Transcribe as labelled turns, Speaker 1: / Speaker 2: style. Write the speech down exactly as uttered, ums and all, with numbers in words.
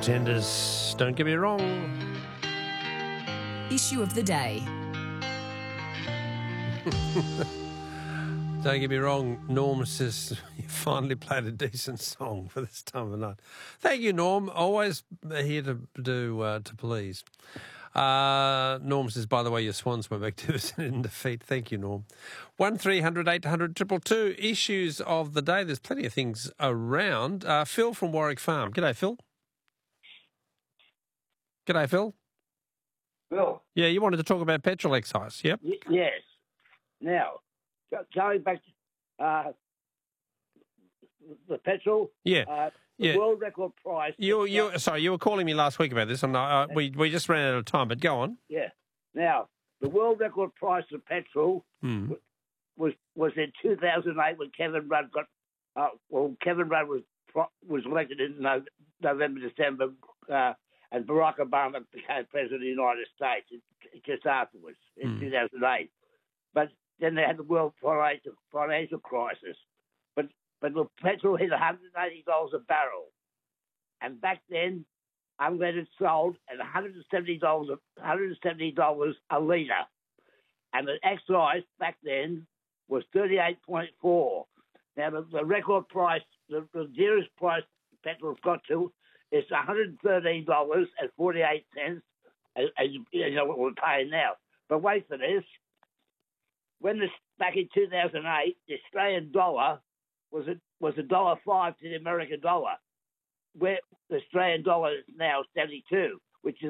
Speaker 1: Pretenders, don't get me wrong.
Speaker 2: Issue of the day.
Speaker 1: Don't get me wrong, Norm says you finally played a decent song for this time of the night. Thank you, Norm. Always here to do uh, to please. Uh, Norm says, by the way, your Swans were magnificent in defeat. Thank you, Norm. One three hundred eight hundred two two two. Issues of the day. There's plenty of things around. Uh, Phil from Warwick Farm. G'day, Phil. G'day, Phil.
Speaker 3: Phil.
Speaker 1: Yeah, you wanted to talk about petrol excise, yep?
Speaker 3: Y- yes. Now, go- going back to uh, the petrol.
Speaker 1: Yeah.
Speaker 3: Uh, the
Speaker 1: Yeah.
Speaker 3: world record price.
Speaker 1: You, you, sorry, you were calling me last week about this, and uh, we we just ran out of time. But go on.
Speaker 3: Yeah. Now, the world record price of petrol
Speaker 1: Mm.
Speaker 3: was was in two thousand eight when Kevin Rudd got. Uh, well, Kevin Rudd was pro- was elected in no- November, December, uh, and Barack Obama became president of the United States just afterwards in
Speaker 1: Mm.
Speaker 3: two thousand eight. But then they had the world financial financial crisis. But but the petrol hit one hundred eighty dollars a barrel, and back then, unleaded sold at one hundred seventy dollars one hundred seventy dollars a litre, and the excise back then was thirty-eight point four. Now the, the record price, the, the dearest price petrol's got to is one hundred thirteen dollars and forty-eight cents, as, as you know what we're paying now. But wait for this. When this back in two thousand eight, the Australian dollar was a was a dollar five to the American dollar, where the Australian dollar is now seventy-two, which is